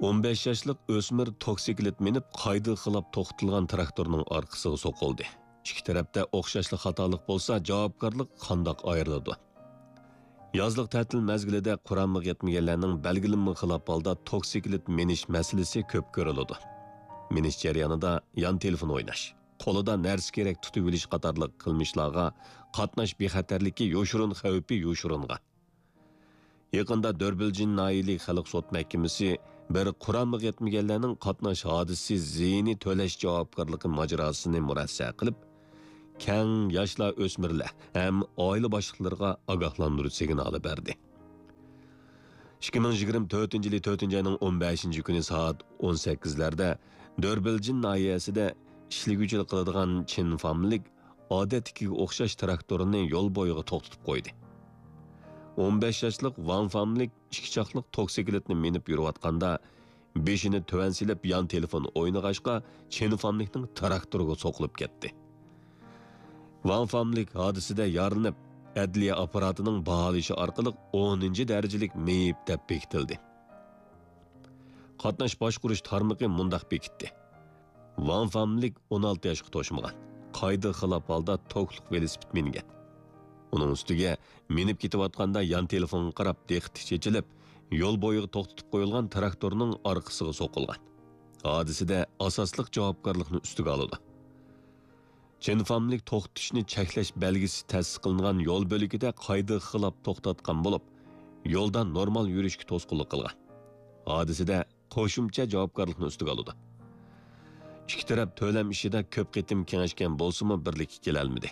15 yoshlik o'smir toksiklet minib qayda xilab to'xtatilgan traktorning orqasiga so'qildi. İki tarafda o'xshashli xatolik bo'lsa, javobgarlik qandoq ayriladi? Yozliq ta'til mezgilida Qur'onga yetmaganlarning belgilanma xilop holda toksiklet minish masalasi ko'p ko'riladi. Minish jarayonida yon telefon o'ynash, qo'lida narsa kerak tutib olish qatorliq qilmishlarga qatnash bexatarligi yo'shirin xavfi yo'shiringa. Yaqında Dörbilcin Naili Xalq Sot Mahkamasi bir Qur'onga yetmaganlarning qatnash hodisi ziyni to'lash javobgarligi majrosini murassa qilib, keng yoshlar o'smirlar ham oila boshliqlariga ogohlantirish signali berdi. 2024 yili 4-oyning 15-kuni soat 18larda Dörbilcin nahiyasida ishliguvchilik qiladigan Chin familik odatdagi o'xshash traktorini yo'l bo'yiga to'xtatib qo'ydi. 15 yoshlik Van familik ikki chaqliq toksikletni minib yurayotganda beshini tuvan silib yon telefon o'ynag'ashqa Chin familikning traktoriga so'qilib ketdi. Van familik hodisada yaralanib, adliya apparatining baholishi orqali 10-darajalik meyib deb bekitildi. Qatnash boshqurish tarmog'i mundaq bekitdi. Van familik 16 yoshga to'shmagan, qayda xilop holda to'qliq velosiped mingan. Uning ustiga minib ketayotganda yon telefonga qarab diqqati chechilib, yo'l bo'yiga to'xtatib qo'yilgan traktorning orqasiga so'qilgan. Hodisada asosliq javobgarlikni ustiga oladi. Chin familik to'xtatishni cheklash belgisi tasdiqlangan yo'l bo'ligida qayda xilop to'xtatgan bo'lib, yo'ldan normal yurishga to'sqinlik qilgan. Hodisada qo'shimcha javobgarlikni ustiga oladi. İki taraf to'lam ishida ko'p qitim kengashgan bo'lsa-mu birlikka kela olmadi.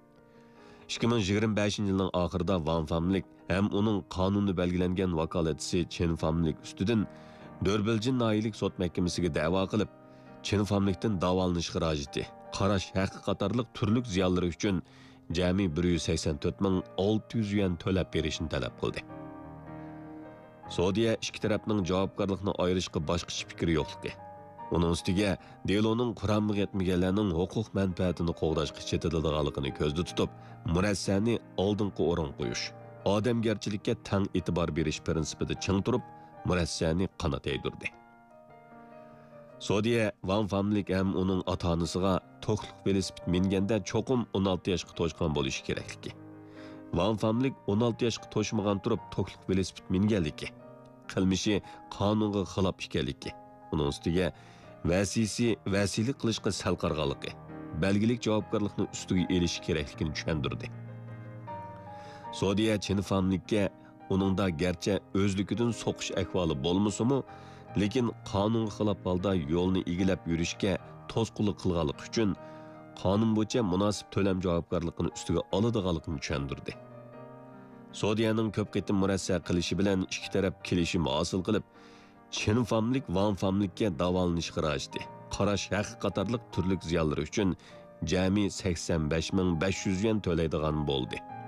2025 yilning oxirida Van familik ham uning qonuni belgilangan vakolatchisi Chin familik ustidan Dörbilcin Nailik Sot Mahkamasiga da'vo qilib, Chin familikdan davolanishga rojiti, qarash haqqi qatorliq turlik ziyonlari uchun jami 184.600 yuan to'lab berishni talab qildi. Saudiya ikki tarafning javobgarlikni ayirishga boshqa fikri yo'qligi. Uning ustiga deloning Qur'onga yetmaganlarning huquq manfaatini qo'g'dashga chetiladiganligini ko'zda tutib, murassani oldingi o'rin qo'yish, odamgarchilikka tang e'tibor berish prinsipida ching turib, murassani qanot yaydirdi. Saudiya Van familik ham uning ota-onasiga to'qliq velosiped minganda cho'qim 16 yoshga to'shgan bo'lishi kerakligi. Van familik 16 yoshga to'shmagan turib to'qliq velosiped minganligi, qilmishi qonunga xilof ekanligi. Uning ustiga vasilik qilishga sal qarg'anligi, belgilik javobgarlikni ustiga elish kerakligini tushundirdi. Saudiya Chin familikka uningda garchi o'zligidan so'qish ahvoli bo'lmasa-mu, lekin qonunga xilof holda yo'lni egilab yurishga to'sqinlik qilganlik uchun qonun bo'yicha munosib to'lam javobgarligini ustiga oladiganligini tushundirdi. Saudiyaning ko'p qitim murassa qilishi bilan ikki taraf kelishim hosil qilib, Chin familik Van familikka davolanishga rojiti, qarash haqqi qatorliq turlik ziyonlari uchun jami 85.500 yuan to'laydigan bo'ldi.